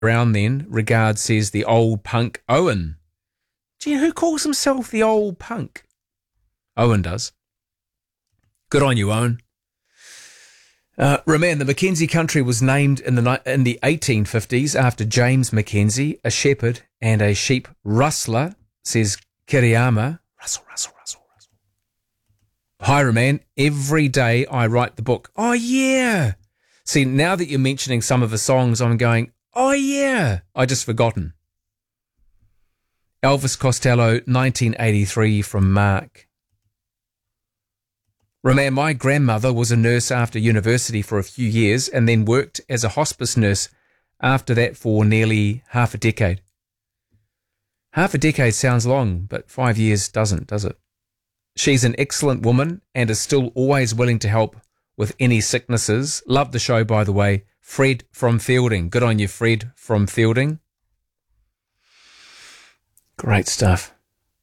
around then. Regards, says the old punk Owen. Gee, who calls himself the old punk? Owen does. Good on you, Owen. Roman, the Mackenzie country was named in the 1850s after James Mackenzie, a shepherd and a sheep rustler, says Kiriyama. Rustle. Hi, Roman. Every day I write the book. Oh, yeah. See, now that you're mentioning some of the songs, I'm going, oh, yeah. I just forgotten. Elvis Costello, 1983, from Mark. Roman, my grandmother was a nurse after university for a few years and then worked as a hospice nurse after that for nearly half a decade. Half a decade sounds long, but 5 years doesn't, does it? She's an excellent woman and is still always willing to help with any sicknesses. Love the show, by the way. Fred from Fielding. Good on you, Fred from Fielding. Great stuff.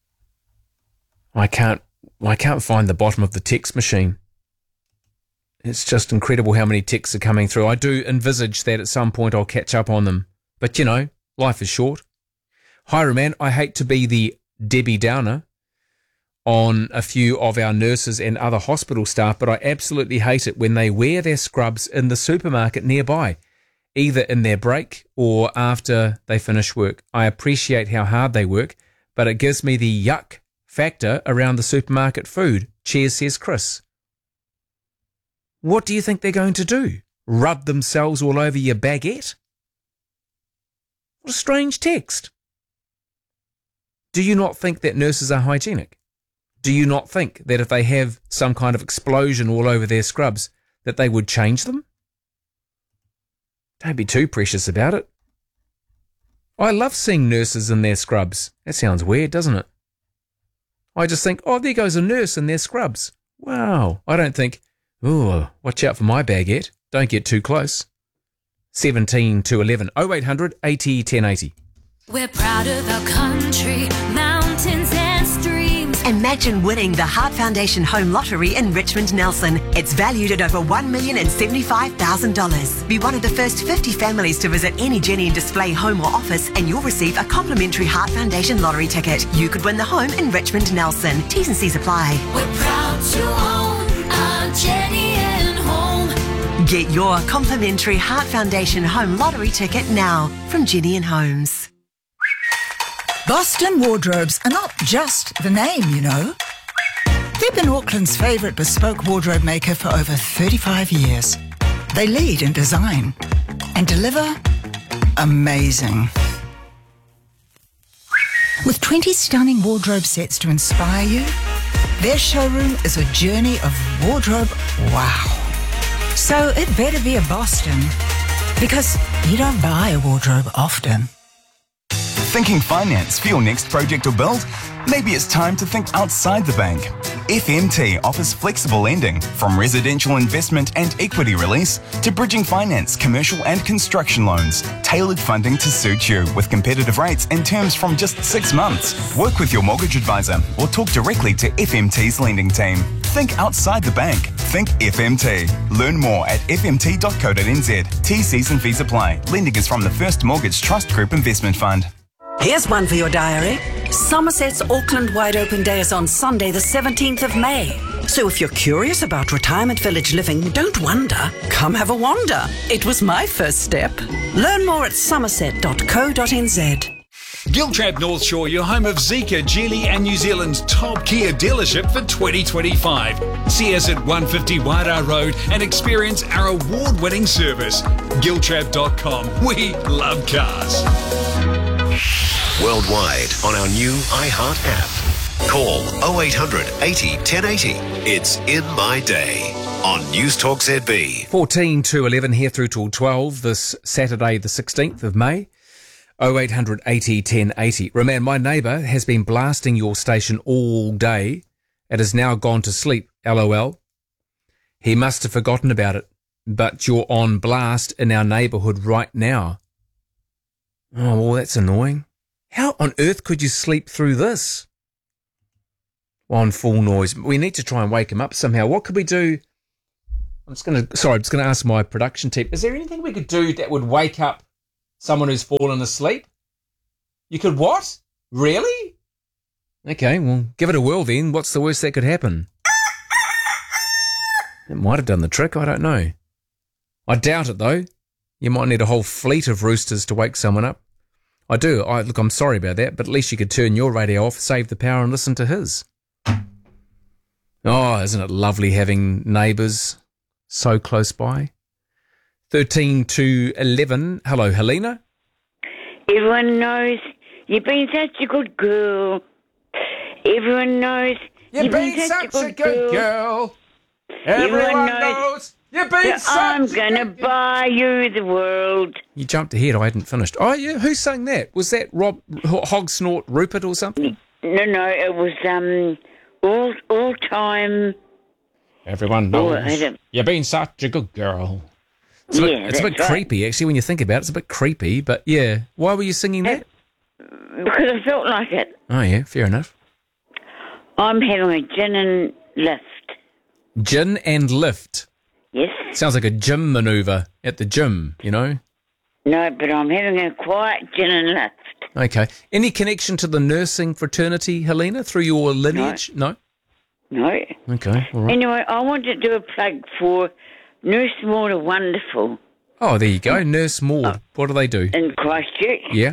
I can't find the bottom of the text machine. It's just incredible how many texts are coming through. I do envisage that at some point I'll catch up on them. But, you know, life is short. Hi, Roman. I hate to be the Debbie Downer on a few of our nurses and other hospital staff, but I absolutely hate it when they wear their scrubs in the supermarket nearby, either in their break or after they finish work. I appreciate how hard they work, but it gives me the yuck factor around the supermarket food. Cheers, says Chris. What do you think they're going to do? Rub themselves all over your baguette? What a strange text. Do you not think that nurses are hygienic? Do you not think that if they have some kind of explosion all over their scrubs, that they would change them? Don't be too precious about it. I love seeing nurses in their scrubs. That sounds weird, doesn't it? I just think, oh, there goes a nurse in their scrubs. Wow. I don't think, oh, watch out for my baguette. Don't get too close. 17 to 11. 0800 80 1080. We're proud of our country, mountains and streams. Imagine winning the Heart Foundation Home Lottery in Richmond Nelson. It's valued at over $1,075,000. Be one of the first 50 families to visit any Jenny & Display home or office and you'll receive a complimentary Heart Foundation lottery ticket. You could win the home in Richmond Nelson. T's and C's apply. We're proud to own our Jenny and Home. Get your complimentary Heart Foundation Home Lottery ticket now from Jenny and Homes. Boston Wardrobes are not just the name, you know. They've been Auckland's favourite bespoke wardrobe maker for over 35 years. They lead in design and deliver amazing. With 20 stunning wardrobe sets to inspire you, their showroom is a journey of wardrobe wow. So it better be a Boston, because you don't buy a wardrobe often. Thinking finance for your next project or build? Maybe it's time to think outside the bank. FMT offers flexible lending, from residential investment and equity release to bridging finance, commercial and construction loans. Tailored funding to suit you with competitive rates and terms from just 6 months. Work with your mortgage advisor or talk directly to FMT's lending team. Think outside the bank. Think FMT. Learn more at fmt.co.nz. T's and fees apply. Lending is from the First Mortgage Trust Group Investment Fund. Here's one for your diary. Somerset's Auckland Wide Open Day is on Sunday the 17th of May. So if you're curious about retirement village living, don't wonder. Come have a wander. It was my first step. Learn more at somerset.co.nz. Giltrap North Shore, your home of Zika, Geely and New Zealand's top Kia dealership for 2025. See us at 150 Wairau Road and experience our award-winning service. Giltrap.com. We love cars. Worldwide on our new iHeart app. Call 0800 80 1080. It's In My Day on News Talk ZB. 14 to 11 here through till 12 this Saturday the 16th of May. 0800 80 1080. Roman, my neighbour has been blasting your station all day. It has now gone to sleep, LOL. He must have forgotten about it, but you're on blast in our neighbourhood right now. Oh, well, that's annoying. How on earth could you sleep through this? On full noise. We need to try and wake him up somehow. What could we do? I'm just going to ask my production team. Is there anything we could do that would wake up Someone who's fallen asleep? You could what? Really? Okay, well, give it a whirl then. What's the worst that could happen? It might have done the trick, I don't know. I doubt it, though. You might need a whole fleet of roosters to wake someone up. Look, I'm sorry about that, but at least you could turn your radio off, save the power and listen to his. Oh, isn't it lovely having neighbours so close by? 13 to 11. Hello, Helena. Everyone knows you've been such a good girl. Everyone knows you've been such a good girl. Everyone knows you've been such I'm a going to good buy you the world. You jumped ahead. I hadn't finished. Oh, yeah. Who sang that? Was that Rob Hogsnort Rupert or something? No, it was all time. Everyone knows you've been such a good girl. It's a bit creepy, actually, when you think about it. It's a bit creepy, but yeah. Why were you singing that? Because I felt like it. Oh, yeah, fair enough. I'm having a gin and lift. Gin and lift? Yes. Sounds like a gym manoeuvre at the gym, you know? No, but I'm having a quiet gin and lift. Okay. Any connection to the nursing fraternity, Helena, through your lineage? No. No. Okay, all right. Anyway, I want to do a plug for Nurse Maud are Wonderful. Oh, there you go. Nurse Maud. What do they do? In Christchurch. Yeah.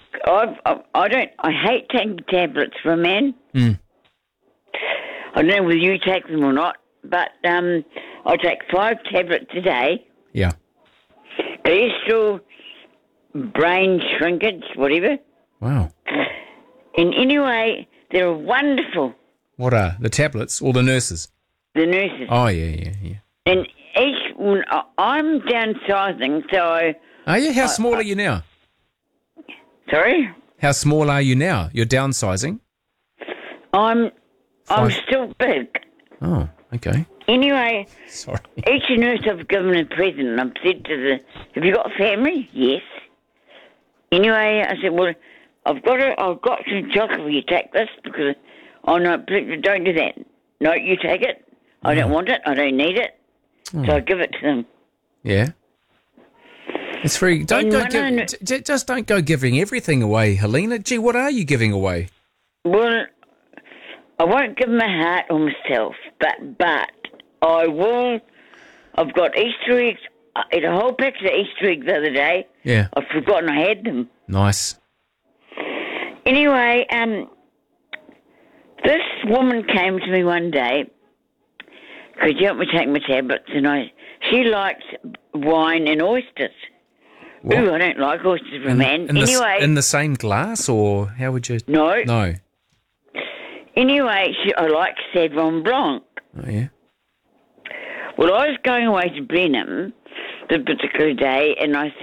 I hate taking tablets for a man. Mm. I don't know whether you take them or not, but I take 5 tablets a day. Yeah. Cholesterol, brain shrinkage, whatever. Wow. And anyway, they're wonderful. What are the tablets or the nurses? The nurses. Oh, yeah. And I'm downsizing, so... Are you? How small are you now? Sorry? How small are you now? You're downsizing? I'm still big. Oh, okay. Anyway, sorry. Each nurse I've given a present. I've said to have you got family? Yes. Anyway, I said, well, I've got some chocolate. Will you take this? Because, oh no, please, don't do that. No, you take it. I don't want it. I don't need it. So I give it to them. Yeah. It's free. Just don't go giving everything away, Helena. Gee, what are you giving away? Well, I won't give my heart or myself, but I will. I've got Easter eggs. I ate a whole packet of Easter eggs the other day. Yeah. I've forgotten I had them. Nice. Anyway, this woman came to me one day. Could you help me take my tablets? And she likes wine and oysters. What? Ooh, I don't like oysters for a man. Anyway. In the same glass, or how would you? No. No. Anyway, I like Sauvignon Blanc. Oh, yeah. Well, I was going away to Blenheim this particular day, and I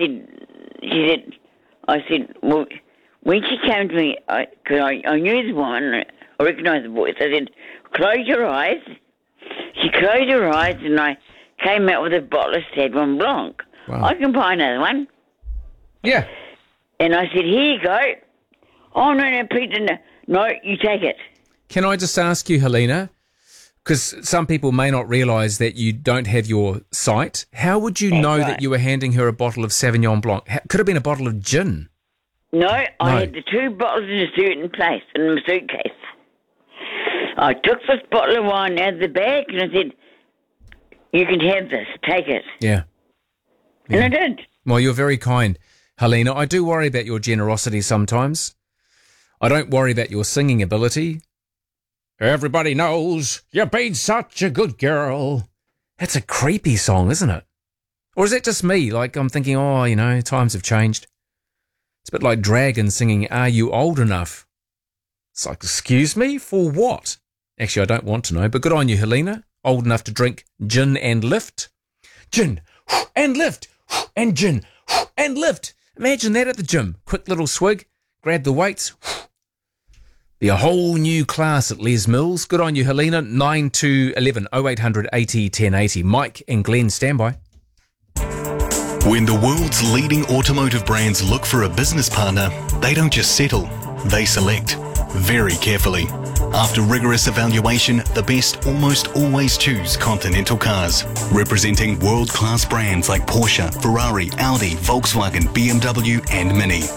said, well, when she came to me, because I knew the woman, I recognised the voice, I said, close your eyes. She closed her eyes, and I came out with a bottle of Sauvignon Blanc. Wow. I can buy another one. Yeah. And I said, here you go. Oh, no, Peter, no, you take it. Can I just ask you, Helena, because some people may not realise that you don't have your sight, how would you know that you were handing her a bottle of Sauvignon Blanc? Could have been a bottle of gin. No, I had the 2 bottles in a certain place, in my suitcase. I took this bottle of wine out of the bag and I said, you can have this, take it. Yeah. And I did. Well, you're very kind, Helena. I do worry about your generosity sometimes. I don't worry about your singing ability. Everybody knows you've been such a good girl. That's a creepy song, isn't it? Or is that just me? Like I'm thinking, times have changed. It's a bit like Dragon singing, Are You Old Enough? It's like, excuse me? For what? Actually, I don't want to know, but good on you, Helena. Old enough to drink gin and lift. Gin and lift and gin and lift. Imagine that at the gym. Quick little swig, grab the weights. Be a whole new class at Les Mills. Good on you, Helena. 9 to 11, 0800 80 1080. Mike and Glenn, standby. When the world's leading automotive brands look for a business partner, they don't just settle, they select very carefully. After rigorous evaluation, the best almost always choose Continental Cars, representing world-class brands like Porsche, Ferrari, Audi, Volkswagen, BMW and Mini.